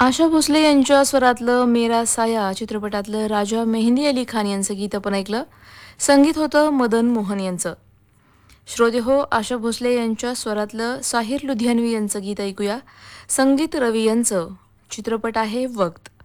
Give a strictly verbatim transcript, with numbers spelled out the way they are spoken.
आशा भोसले यांच्या स्वरातलं मेरा साया चित्रपटातलं राजा मेहंदी अली खान यांचं गीत आपण ऐकलं. संगीत होतं मदन मोहन यांचं. श्रोते हो, आशा भोसले यांच्या स्वरातलं साहिर लुधियानवी यांचं गीत ऐकूया. संगीत रवी यांचं. चित्रपट आहे वक्त.